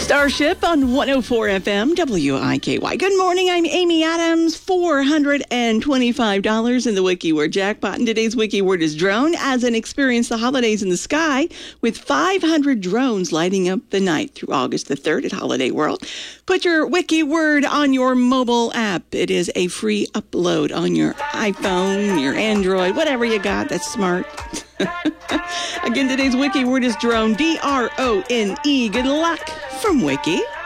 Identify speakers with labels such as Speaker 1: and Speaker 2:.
Speaker 1: Starship on 104 FM, WIKY. Good morning, I'm Amy Adams. $425 in the Wiki Word jackpot. And today's Wiki Word is drone, as in experience the holidays in the sky with 500 drones lighting up the night through August the 3rd at Holiday World. Put your Wiki Word on your mobile app. It is a free upload on your iPhone, your Android, whatever you got that's smart. Again, today's Wiki Word is drone, D-R-O-N-E. Good luck from Wiki.